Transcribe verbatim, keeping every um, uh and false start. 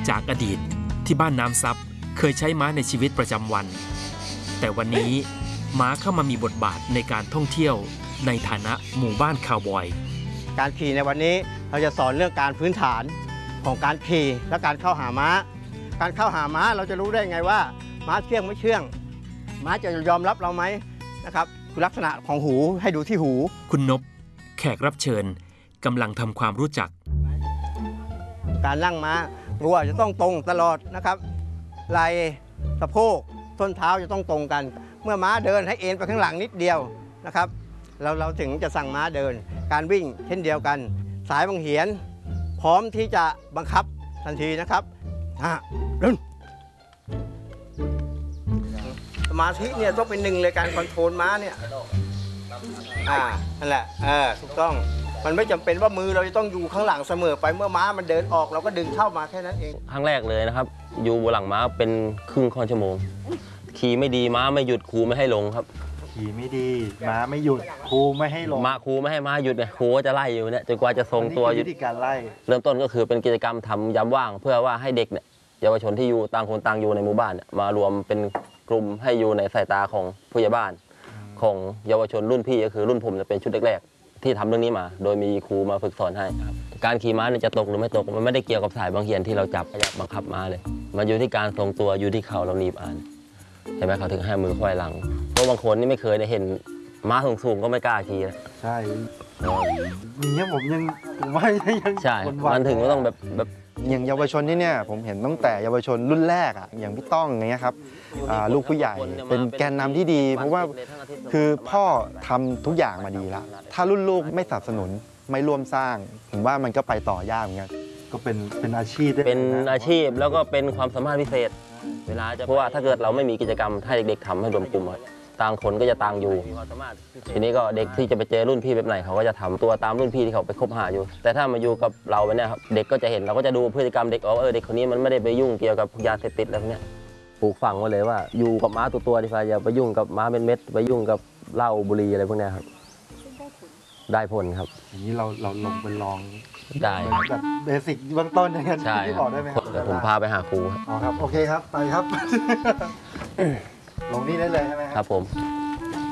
จากอดีตที่บ้านน้ำซับเคยใช้ม้าในชีวิตประจำวันแต่วันนี้ม้าเข้ามามีบทบาทในการท่องเที่ยวในฐานะหมู่บ้านคาวบอยการขี่ในวันนี้เราจะสอนเรื่องการพื้นฐานของการขี่และการเข้าหาม้าการเข้าหาม้าเราจะรู้ได้ไงว่าม้าเชื่องไม่เชื่องม้าจะยอมรับเราไหมนะครับคือลักษณะของหูให้ดูที่หูคุณนพแขกรับเชิญกำลังทำความรู้จักการนั่งม้ารัวจะต้องตรงตลอดนะครับไหล่สะโพกส้นเท้าจะต้องตรงกันเมื่อม้าเดินให้เอ็นไปข้างหลังนิดเดียวนะครับเราเราถึงจะสั่งม้าเดินการวิ่งเช่นเดียวกันสายบังเหียนพร้อมที่จะบังคับทันทีนะครับอ่ะเดินสมาธิเนี่ยต้องเป็นหนึ่งเลยการคอนโทรลม้าเนี่ยอ่านั่นแหละเออถูกต้องมันไม่จำเป็นว่ามือเราจะต้องอยู่ข้างหลังเสมอไปเมื่อม้ามันเดินออกเราก็ดึงเข้ามาแค่นั้นเองครั้งแรกเลยนะครับอยู่บนหลังม้าเป็นครึ่งค่อนชั่วโมงขี่ไม่ดีม้าไม่หยุดครูไม่ให้ลงครับขี่ไม่ดีม้าไม่หยุดครูไม่ให้ลงม้าครูไม่ให้ม้าหยุดไงครูก็จะไล่อยู่เนี่ยจนกว่าจะทรงตัวอยู่วิธีการไล่เริ่มต้นก็คือเป็นกิจกรรมทำยามว่างเพื่อว่าให้เด็กเนี่ยเยาวชนที่อยู่ต่างคนต่างอยู่ในหมู่บ้านเนี่ยมารวมเป็นกลุ่มให้อยู่ในสายตาของผู้ใหญ่บ้านของเยาวชนรุ่นพี่ก็คือรุ่นผมจะเป็นชุดแรกๆที่ทำเรื่องนี้มาโดยมีครูมาฝึกสอนให้ครับการขี่ม้าเนี่ยจะตกหรือไม่ตกมันไม่ได้เกี่ยวกับสายบางเหียนที่เราจับบังคับม้าเลยมันอยู่ที่การทรงตัวอยู่ที่เขาเราหนีบอ่านเห็นไหมเขาถึงให้มือควายหลังเพราะบางคนนี่ไม่เคยได้เห็นม้าสูงๆก็ไม่กล้าขี่นะใช่อย่างเงี้ยผมยังผมว่ายังใช่มันถึงก็ต้องแบบแบบอย่างเยาวชนที่เนี่ยผมเห็นตั้งแต่เยาวชนรุ่นแรกอ่ะอย่างพี่ต้องอย่างเงี้ยครับลูกผู้ใหญ่เป็นแกนนำที่ดีเพราะว่าคือพ่อทำทุกอย่างมาดีแล้วถ้ารุ่นลูกไม่สนับสนุนไม่ร่วมสร้างผมว่ามันก็ไปต่อยากเหมือนกันก็เป็นเป็นอาชีพเป็นอาชีพแล้วก็เป็นความสามารถพิเศษเวลาจะเพราะว่าถ้าเกิดเราไม่มีกิจกรรมให้เด็กๆทำให้รวมกลุ่มต่างคนก็จะต่างอยู่ทีนี้ก็เด็กที่จะไปเจอรุ่นพี่แบบไหนเขาก็จะทำตัวตามรุ่นพี่ที่เขาไปคบหาอยู่แต่ถ้ามาอยู่กับเราไปเนี่ยครับเด็กก็จะเห็นเราก็จะดูพฤติกรรมเด็กอ๋อเออเด็กคนนี้มันไม่ได้ไปยุ่งเกี่ยวกับยาเสพติดอะไรพวกนี้ปลูกฝังไว้เลยว่าอยู่กับม้าตัวตัวดีกว่าอย่าไปยุ่งกับม้าเป็นเม็ดไปยุ่งกับเหล้าบุหรี่อะไรพวกนี้ครับได้ผลครับอย่างนี้เราเราลงไปลองได้แบบเบสิกเบื้องต้นอย่างนั้นที่บอกได้ไหมครับผมพาไปหาครูอ๋อครับโอเคครับไปครับลงนี่ได้เลยใช่ไหมครับผม